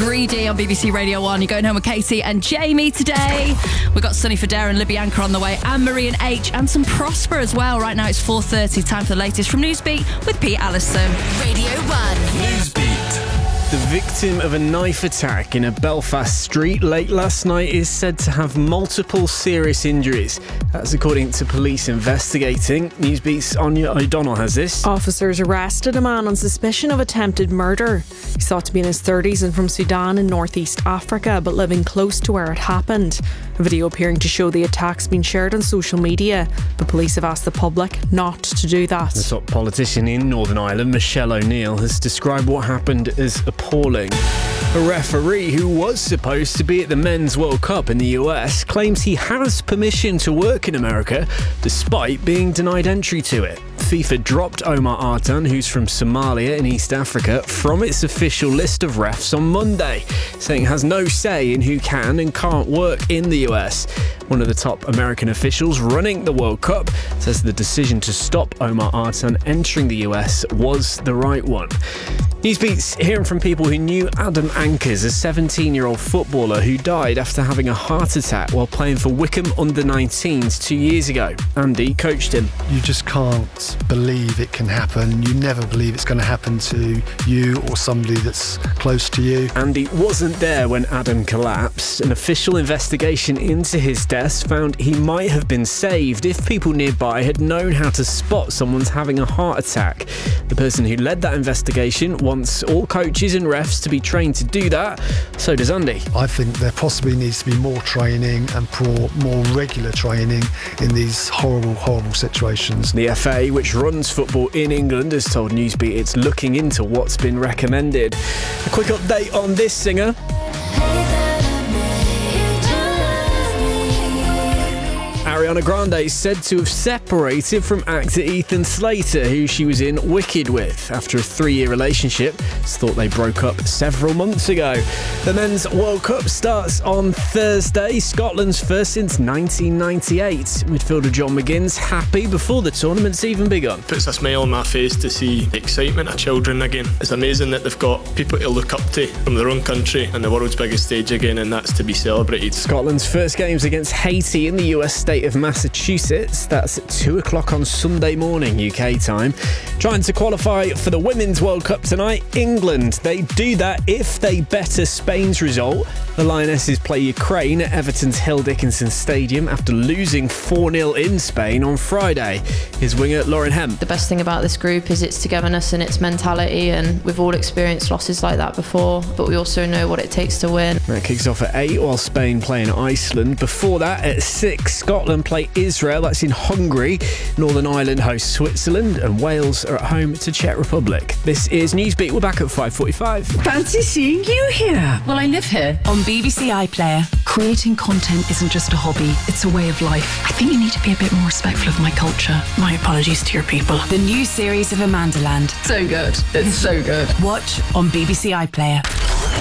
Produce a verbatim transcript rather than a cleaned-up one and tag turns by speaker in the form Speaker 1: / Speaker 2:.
Speaker 1: Greedy on B B C Radio one. You're going home with Katie and Jamie today. We've got Sunny for Darren, Libby Anchor on the way, and Marie and H, and some Prosper as well. Right now it's four thirty. Time for the latest from Newsbeat with Pete Allison.
Speaker 2: Radio one.
Speaker 3: Newsbeat. The victim of a knife attack in a Belfast street late last night is said to have multiple serious injuries. That's according to police investigating. Newsbeat's Anya O'Donnell has this.
Speaker 4: Officers arrested a man on suspicion of attempted murder. He's thought to be in his thirties and from Sudan in northeast Africa, but living close to where it happened. A video appearing to show the attacks being shared on social media, but police have asked the public not to do that.
Speaker 3: The top politician in Northern Ireland, Michelle O'Neill, has described what happened as appalling. A referee who was supposed to be at the Men's World Cup in the U S claims he has permission to work in America despite being denied entry to it. FIFA dropped Omar Artan, who's from Somalia in East Africa, from its official list of refs on Monday, saying it has no say in who can and can't work in the U S. One of the top American officials running the World Cup says the decision to stop Omar Artan entering the U S was the right one. Newsbeat's hearing from people who knew Adam Ankers, a seventeen-year-old footballer who died after having a heart attack while playing for Wycombe under nineteens two years ago. Andy coached him.
Speaker 5: You just can't believe it can happen. You never believe it's going to happen to you or somebody that's close to you.
Speaker 3: Andy wasn't there when Adam collapsed. An official investigation into his death found he might have been saved if people nearby had known how to spot someone's having a heart attack. The person who led that investigation wants all coaches and refs to be trained to do that. So does Andy.
Speaker 5: I think there possibly needs to be more training and more regular training in these horrible, horrible situations.
Speaker 3: The F A, which runs football in England, has told Newsbeat it's looking into what's been recommended. A quick update on this singer. Ariana Grande is said to have separated from actor Ethan Slater, who she was in Wicked with, after a three-year relationship. It's thought they broke up several months ago. The Men's World Cup starts on Thursday, Scotland's first since nineteen ninety-eight. Midfielder John McGinn's happy before the tournament's even begun.
Speaker 6: Puts a smile on my face to see the excitement of children again. It's amazing that they've got people to look up to from their own country and the world's biggest stage again, and that's to be celebrated.
Speaker 3: Scotland's first game's against Haiti in the U S state of Massachusetts. That's at two o'clock on Sunday morning U K time. Trying to qualify for the Women's World Cup tonight, England. They do that if they better Spain's result. The Lionesses play Ukraine at Everton's Hill Dickinson Stadium after losing four nil in Spain on Friday. His winger Lauren Hemp.
Speaker 7: The best thing about this group is its togetherness and its mentality, and we've all experienced losses like that before, but we also know what it takes to win.
Speaker 3: That kicks off at eight while Spain playing Iceland. Before that, at six, Scotland play Israel. That's in Hungary. Northern Ireland hosts Switzerland, and Wales are at home to Czech Republic. This is Newsbeat. We're back at five forty-five.
Speaker 8: Fancy seeing you here. Well, I live here.
Speaker 2: On B B C iPlayer.
Speaker 8: Creating content isn't just a hobby, it's a way of life. I think you need to be a bit more respectful of my culture. My apologies to your people.
Speaker 2: The new series of Amandaland.
Speaker 8: So good. It's so good.
Speaker 2: Watch on B B C iPlayer.